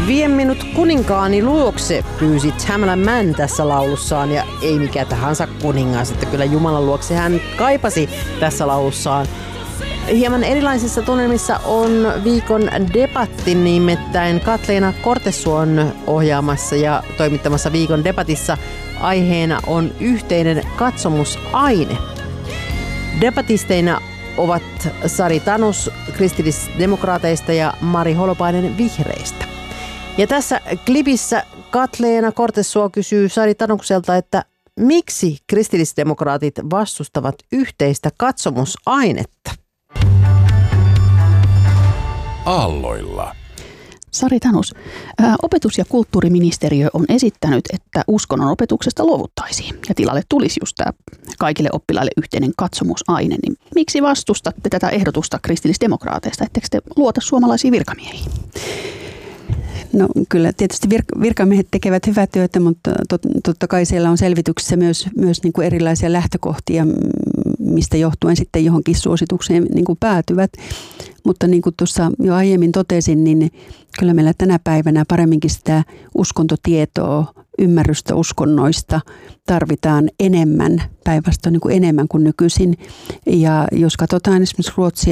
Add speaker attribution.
Speaker 1: Vie minut kuninkaani luokse, pyysi Tamala Mann tässä laulussaan, ja ei mikä tahansa kuningas, että kyllä Jumalan luokse hän kaipasi tässä laulussaan. Hieman erilaisissa tunnelmissa on viikon debatti, nimittäin Katleena Kortesuo on ohjaamassa ja toimittamassa viikon debatissa. Aiheena on yhteinen katsomusaine. Debatisteina ovat Sari Tanus kristillisdemokraateista ja Mari Holopainen vihreistä. Ja tässä klipissä Katleena Kortesuo kysyy Sari Tanukselta, että miksi kristillisdemokraatit vastustavat yhteistä katsomusainetta?
Speaker 2: Aalloilla.
Speaker 3: Sari Tanus, opetus- ja kulttuuriministeriö on esittänyt, että uskonnon opetuksesta luovuttaisiin ja tilalle tulisi just tämä kaikille oppilaille yhteinen katsomusaine. Niin miksi vastustatte tätä ehdotusta kristillisdemokraateista? Etteikö te luota suomalaisiin virkamiehiin?
Speaker 4: No kyllä tietysti virkamiehet tekevät hyvää työtä, mutta totta kai siellä on selvityksessä myös niin kuin erilaisia lähtökohtia, mistä johtuen sitten johonkin suositukseen niin kuin päätyvät. Mutta niin kuin tuossa jo aiemmin totesin, niin kyllä meillä tänä päivänä paremminkin sitä uskontotietoa, ymmärrystä uskonnoista tarvitaan enemmän, päinvastoin niin kuin enemmän kuin nykyisin. Ja jos katsotaan esimerkiksi Ruotsia